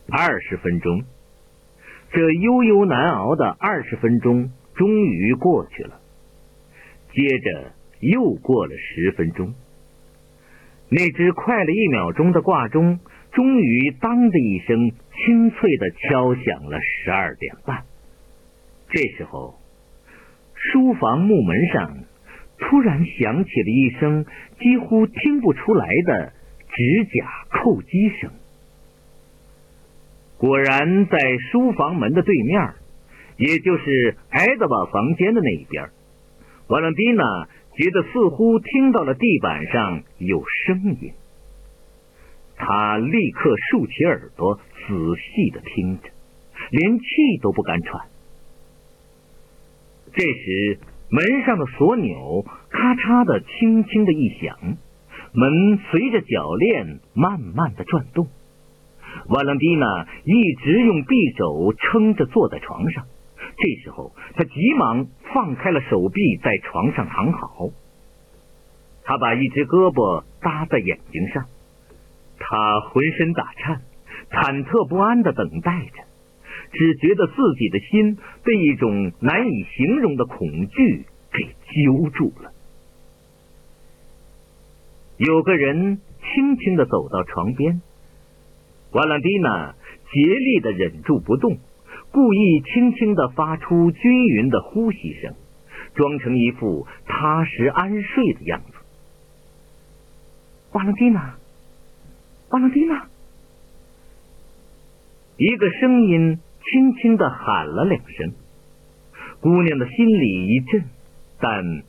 20分钟。这悠悠难熬的20分钟终于过去了。接着又过了10分钟，那只快了1秒钟的挂钟终于当的一声清脆地敲响了12点半。这时候，书房木门上突然响起了一声几乎听不出来的指甲扣击声。果然在书房门的对面，也就是埃德瓦房间的那一边，瓦朗蒂娜觉得似乎听到了地板上有声音。他立刻竖起耳朵仔细地听着，连气都不敢喘。这时门上的锁钮咔嚓的轻轻的一响，门随着铰链慢慢的转动。瓦朗蒂娜一直用匕首撑着坐在床上，这时候他急忙放开了手臂，在床上躺好。他把一只胳膊搭在眼睛上，他浑身打颤，忐忑不安地等待着，只觉得自己的心被一种难以形容的恐惧给揪住了。有个人轻轻地走到床边，瓦朗蒂娜竭力地忍住不动，故意轻轻地发出均匀的呼吸声，装成一副踏实安睡的样子。瓦朗蒂娜，瓦朗蒂娜！一个声音轻轻地喊了2声，姑娘的心里一震，但